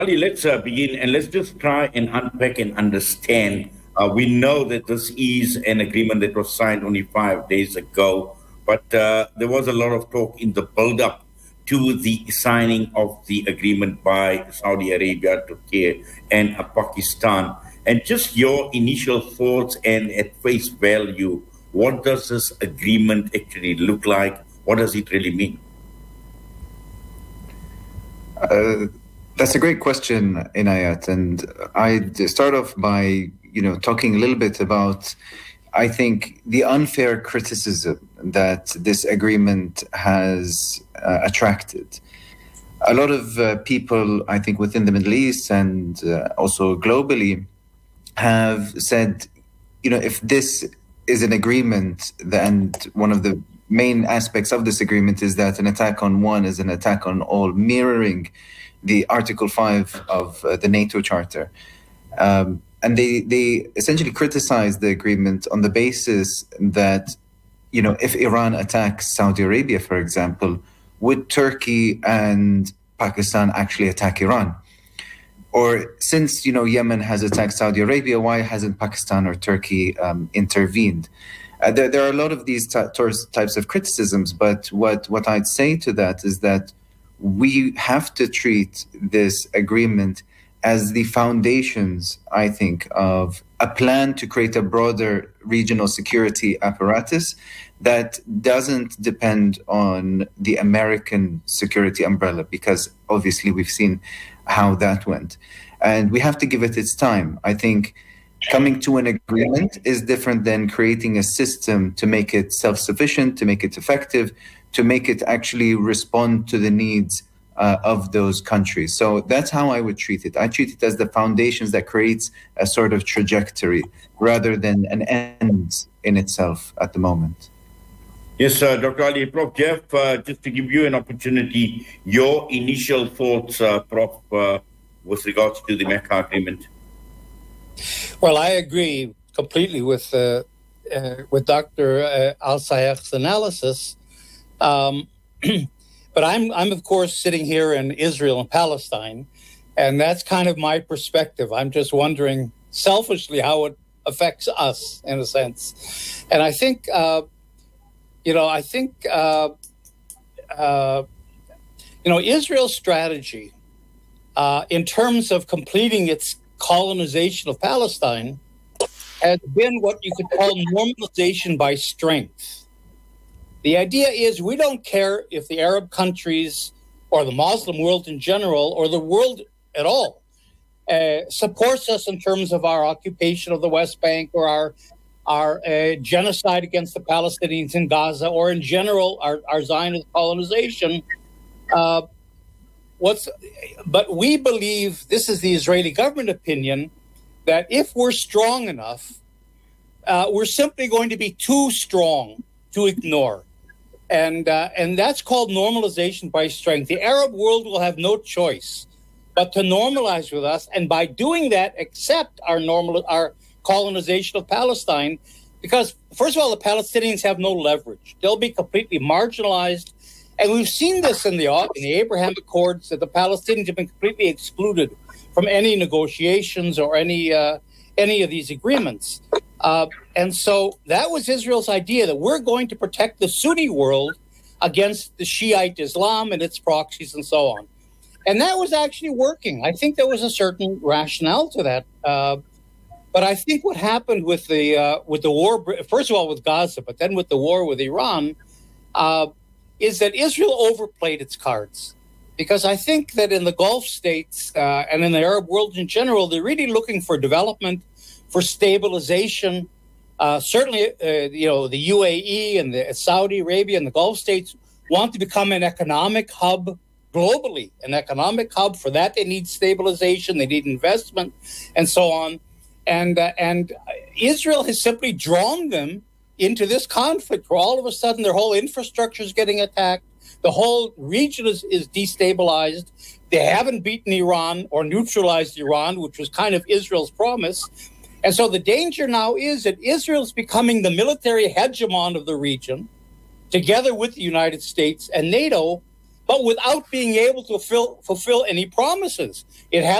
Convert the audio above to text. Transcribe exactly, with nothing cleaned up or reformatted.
Ali, let's uh, begin and let's just try and unpack and understand. Uh, we know that this is an agreement that was signed only five days ago, but uh, there was a lot of talk in the build up to the signing of the agreement by Saudi Arabia, Turkey, and uh, Pakistan. And just your initial thoughts and at face value, what does this agreement actually look like? What does it really mean? Uh, that's a great question, Inayat. And I'd start off by, you know, talking a little bit about, I think, the unfair criticism that this agreement has uh, attracted. A lot of uh, people, I think, within the Middle East and uh, also globally have said, you know, if this is an agreement, and one of the main aspects of this agreement is that an attack on one is an attack on all, mirroring the Article five of uh, the NATO Charter. Um, and they, they essentially criticize the agreement on the basis that, you know, if Iran attacks Saudi Arabia, for example, would Turkey and Pakistan actually attack Iran? Or since, you know, Yemen has attacked Saudi Arabia, why hasn't Pakistan or Turkey um, intervened? Uh, there, there are a lot of these t- types of criticisms, but what, what I'd say to that is that we have to treat this agreement as the foundations, I think, of a plan to create a broader regional security apparatus that doesn't depend on the American security umbrella, because obviously we've seen how that went. And we have to give it its time. I think coming to an agreement is different than creating a system to make it self-sufficient, to make it effective, to make it actually respond to the needs uh, of those countries. So that's how I would treat it. I treat it as the foundations that creates a sort of trajectory rather than an end in itself at the moment. Yes, uh, Doctor Ali. Professor Jeff, uh, just to give you an opportunity, your initial thoughts, uh, Professor uh, with regards to the Mecca Agreement. Well, I agree completely with uh, uh, with Doctor Uh, Al-Sayeg's analysis. Um, but I'm, I'm, of course, sitting here in Israel and Palestine, and that's kind of my perspective. I'm just wondering selfishly how it affects us, in a sense. And I think, uh, you know, I think, uh, uh, you know, Israel's strategy uh, in terms of completing its colonization of Palestine has been what you could call normalization by strength. The idea is we don't care if the Arab countries or the Muslim world in general or the world at all uh, supports us in terms of our occupation of the West Bank or our our uh, genocide against the Palestinians in Gaza or in general our, our Zionist colonization. Uh, What's, but we believe, this is the Israeli government opinion, that if we're strong enough, uh, we're simply going to be too strong to ignore. And, uh, and that's called normalization by strength. The Arab world will have no choice but to normalize with us, and by doing that, accept our normal, our colonization of Palestine, because, first of all, the Palestinians have no leverage. They'll be completely marginalized. And we've seen this in the, in the Abraham Accords, that the Palestinians have been completely excluded from any negotiations or any uh, any of these agreements. Uh, and so that was Israel's idea, that we're going to protect the Sunni world against the Shiite Islam and its proxies and so on. And that was actually working. I think there was a certain rationale to that. Uh, but I think what happened with the uh, with the war, first of all with Gaza, but then with the war with Iran, uh, is that Israel overplayed its cards. Because I think that in the Gulf states uh, and in the Arab world in general, they're really looking for development, for stabilization. Uh, certainly, uh, you know, the U A E and the Saudi Arabia and the Gulf states want to become an economic hub globally, an economic hub. For that, they need stabilization, they need investment, and so on. And uh, and Israel has simply drawn them into this conflict where all of a sudden their whole infrastructure is getting attacked. The whole region is, is destabilized. They haven't beaten Iran or neutralized Iran, which was kind of Israel's promise. And so the danger now is that Israel is becoming the military hegemon of the region, together with the United States and NATO. but without being able to fulfill, fulfill any promises. It has